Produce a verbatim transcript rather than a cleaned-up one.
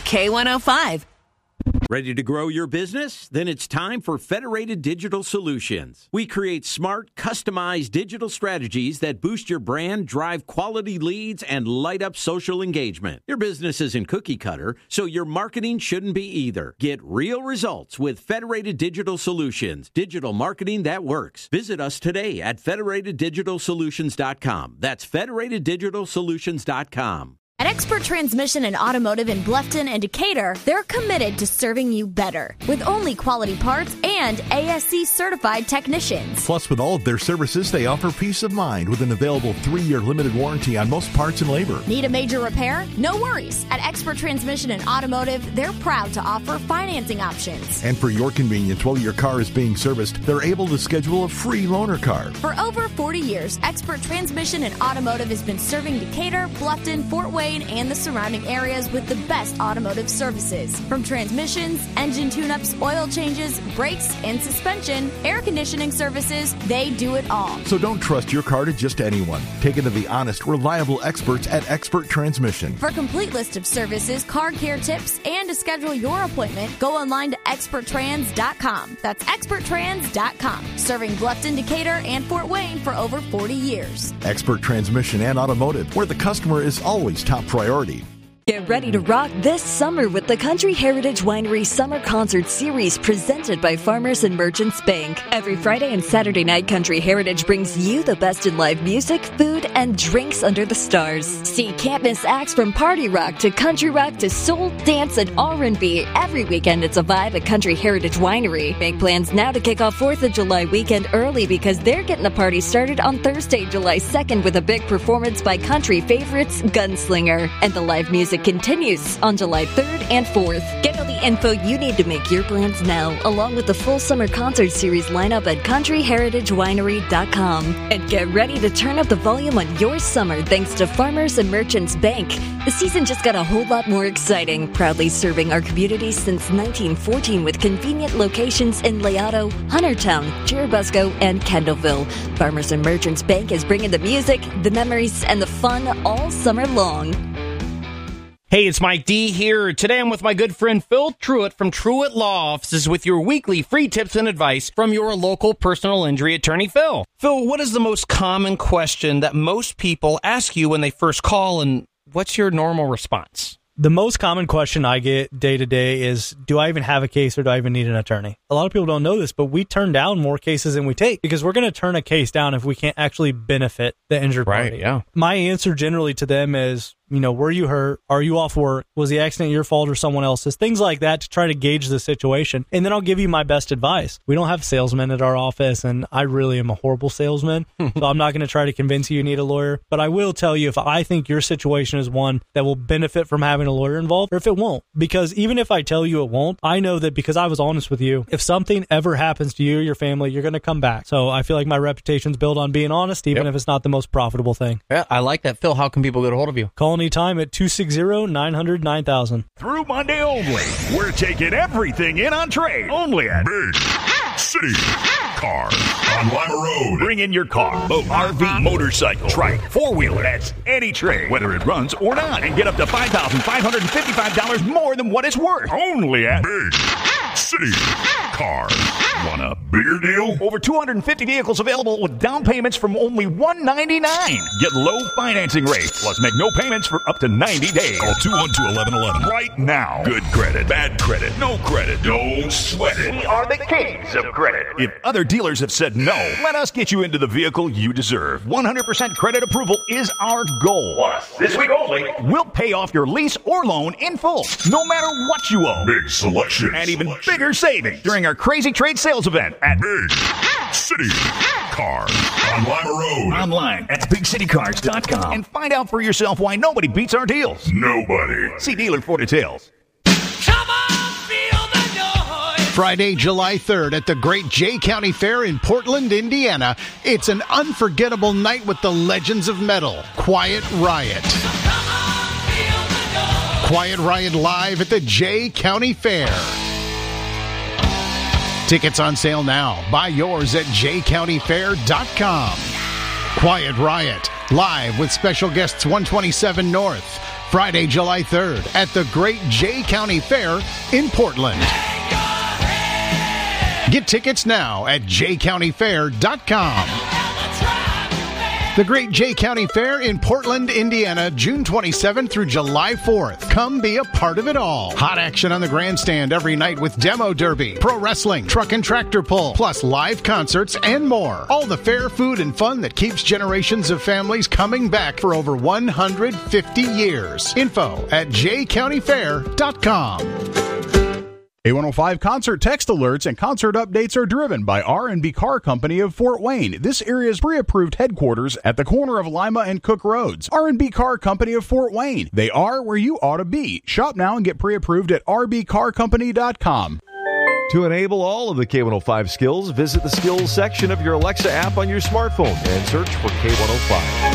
K one oh five. Ready to grow your business? Then it's time for Federated Digital Solutions. We create smart, customized digital strategies that boost your brand, drive quality leads, and light up social engagement. Your business isn't cookie cutter, so your marketing shouldn't be either. Get real results with Federated Digital Solutions, digital marketing that works. Visit us today at federated digital solutions dot com. That's federated digital solutions dot com. At Expert Transmission and Automotive in Bluffton and Decatur, they're committed to serving you better with only quality parts and A S C certified technicians. Plus, with all of their services, they offer peace of mind with an available three-year limited warranty on most parts and labor. Need a major repair? No worries. At Expert Transmission and Automotive, they're proud to offer financing options. And for your convenience, while your car is being serviced, they're able to schedule a free loaner car. For over forty years, Expert Transmission and Automotive has been serving Decatur, Bluffton, Fort Wayne, and the surrounding areas with the best automotive services. From transmissions, engine tune-ups, oil changes, brakes, and suspension, air conditioning services, they do it all. So don't trust your car to just anyone. Take it to the honest, reliable experts at Expert Transmission. For a complete list of services, car care tips, and to schedule your appointment, go online to expert trans dot com. That's expert trans dot com. Serving Bluffton, Decatur, and Fort Wayne for over forty years. Expert Transmission and Automotive, where the customer is always top priority. Get ready to rock this summer with the Country Heritage Winery Summer Concert Series presented by Farmers and Merchants Bank. Every Friday and Saturday night, Country Heritage brings you the best in live music, food, and drinks under the stars. See can't miss acts from party rock to country rock to soul, dance, and R and B. Every weekend, it's a vibe at Country Heritage Winery. Make plans now to kick off fourth of July weekend early because they're getting the party started on Thursday, July second with a big performance by country favorites Gunslinger. And the live music continues on July third and fourth. Get all the info you need to make your plans now, along with the full summer concert series lineup at country heritage winery dot com. And get ready to turn up the volume on your summer thanks to Farmers and Merchants Bank. The season just got a whole lot more exciting, proudly serving our community since nineteen fourteen with convenient locations in Leato, Huntertown, Churubusco, and Kendallville. Farmers and Merchants Bank is bringing the music, the memories, and the fun all summer long. Hey, it's Mike D here. Today I'm with my good friend Phil Truitt from Truitt Law Offices with your weekly free tips and advice from your local personal injury attorney, Phil. Phil, what is the most common question that most people ask you when they first call, and what's your normal response? The most common question I get day to day is, do I even have a case or do I even need an attorney? A lot of people don't know this, but we turn down more cases than we take because we're going to turn a case down if we can't actually benefit the injured party. Right, yeah. My answer generally to them is, you know, were you hurt? Are you off work? Was the accident your fault or someone else's? Things like that to try to gauge the situation. And then I'll give you my best advice. We don't have salesmen at our office, and I really am a horrible salesman. So I'm not going to try to convince you you need a lawyer. But I will tell you if I think your situation is one that will benefit from having a lawyer involved or if it won't. Because even if I tell you it won't, I know that because I was honest with you, if something ever happens to you or your family, you're going to come back. So I feel like my reputation's built on being honest, even Yep. if it's not the most profitable thing. Yeah, I like that. Phil, how can people get a hold of you? Call anytime at two six zero, nine hundred, nine thousand. Through Monday only, we're taking everything in on trade. Only at Big City Cars on Lima Road. Bring in your car, boat, R V, motorcycle, trike, four-wheeler. That's any trade, whether it runs or not. And get up to five thousand five hundred fifty-five dollars more than what it's worth. Only at Big City Cars. Want a bigger deal? Over two hundred fifty vehicles available with down payments from only one hundred ninety-nine dollars. Get low financing rates, plus make no payments for up to ninety days. Call two one two, one one one one right now. Good credit, bad credit, no credit. Don't sweat it. We are the kings of credit. If other dealers have said no, let us get you into the vehicle you deserve. one hundred percent credit approval is our goal. Plus, this week only, we'll pay off your lease or loan in full, no matter what you owe. Big selection. And even selection. Bigger savings during our crazy trade sales event at Big City Cars on Lima Road. Online at big city cars dot com. And find out for yourself why nobody beats our deals. Nobody. See dealer for details. Friday, July third at the Great Jay County Fair in Portland, Indiana. It's an unforgettable night with the legends of metal, Quiet Riot. Quiet Riot live at the Jay County Fair. Tickets on sale now. Buy yours at jay county fair dot com. Quiet Riot, live with special guests one twenty-seven North, Friday, July third at the Great Jay County Fair in Portland. Get tickets now at jay county fair dot com. The Great Jay County Fair in Portland, Indiana, June twenty-seventh through July fourth. Come be a part of it all. Hot action on the grandstand every night with demo derby, pro wrestling, truck and tractor pull, plus live concerts and more. All the fair food and fun that keeps generations of families coming back for over one hundred fifty years. Info at jay county fair dot com. A one oh five concert text alerts and concert updates are driven by R and B Car Company of Fort Wayne, this area's pre-approved headquarters at the corner of Lima and Cook Roads. R and B Car Company of Fort Wayne. They are where you ought to be. Shop now and get pre-approved at r b car company dot com. To enable all of the K one oh five skills, visit the skills section of your Alexa app on your smartphone and search for K one oh five.